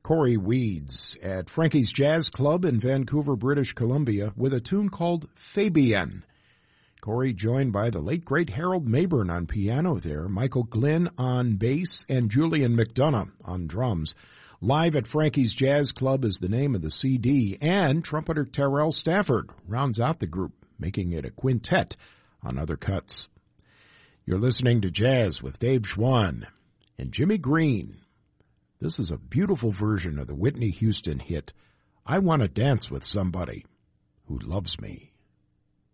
Corey Weeds at Frankie's Jazz Club in Vancouver, British Columbia, with a tune called Fabian. Corey joined by the late, great Harold Mayburn on piano there, Michael Glynn on bass, and Julian McDonough on drums. Live at Frankie's Jazz Club is the name of the CD, and trumpeter Terrell Stafford rounds out the group, making it a quintet on other cuts. You're listening to Jazz with Dave Schwann and Jimmy Green. This is a beautiful version of the Whitney Houston hit, I Want to Dance with Somebody Who Loves Me.